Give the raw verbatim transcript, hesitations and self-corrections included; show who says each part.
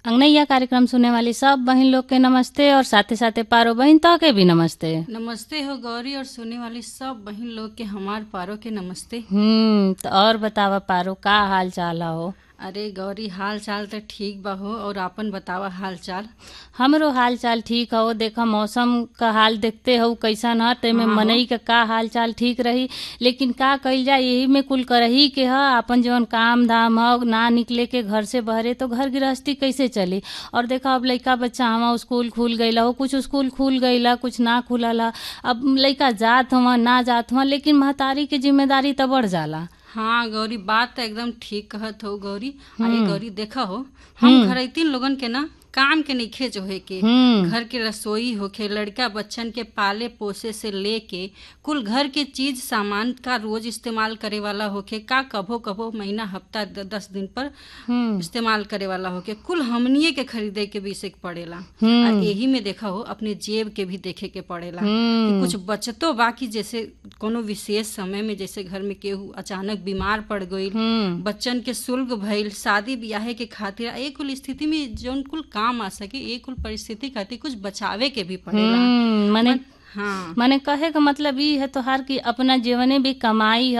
Speaker 1: अंगनैया कार्यक्रम सुने वाली सब बहन लोग के नमस्ते और साथे साथे पारो बहन तो के भी नमस्ते।
Speaker 2: नमस्ते हो गौरी और सुने वाली सब बहन लोग के हमार पारो के नमस्ते।
Speaker 1: हम्म तो और बतावा पारो का हाल चाल हो?
Speaker 2: अरे गौरी हाल चाल तो ठीक बा हो और आपन बतावा हाल चाल।
Speaker 1: हमरो हाल चाल ठीक हो। देखा मौसम का हाल देखते हो कैसन है, तेमे
Speaker 2: हाँ हो।
Speaker 1: मनई का का हाल चाल ठीक रही, लेकिन का कइल जाए यही में कुल करही के ह अपन जवन काम धाम हो ना निकले के घर से बहरे तो घर गृहस्थी कैसे चली। और देखा अब लइका बच्चा हवा स्कूल खुल गईला हो, कुछ स्कूल खुल गईला कुछ ना खुलला। अब लइका जात हवा ना जात हवा, लेकिन महतारी के जिम्मेदारी तो बढ़ जाला।
Speaker 2: हाँ गौरी बात तो एकदम ठीक कहत हो गौरी। अरे गौरी देखा हो, हम घरैतीन लोगन के ना काम के नइखे जोहे के।
Speaker 1: हम्म
Speaker 2: घर के रसोई होखे, लड़का बच्चन के पाले पोसे से लेके कुल घर के चीज सामान का रोज इस्तेमाल करे वाला होखे, का कभो कभो महीना हफ्ता द, दस दिन पर
Speaker 1: हम्म
Speaker 2: इस्तेमाल करे वाला होके, कुल हमनिए के खरीदे के भी से पड़ेला।
Speaker 1: हम्म।
Speaker 2: और यही में देखा हो अपने जेब के भी देखे के पड़ेला
Speaker 1: हम्म।
Speaker 2: कि कुछ बचतो बाकी, जैसे कोनो विशेष समय में जैसे घर में केहू अचानक बीमार पड़ गई,
Speaker 1: हम्म
Speaker 2: बच्चन के शुल्क भइल, शादी ब्याहे के खातिर, एक कुल स्थिति में जौन कुल काम आ सके एक कुल परिस्थिति खातिर कुछ बचावे के भी पड़ेला।
Speaker 1: हम्म, मने
Speaker 2: हाँ
Speaker 1: मने कहे का मतलब ई है तोहार कि अपना जीवने भी कमाई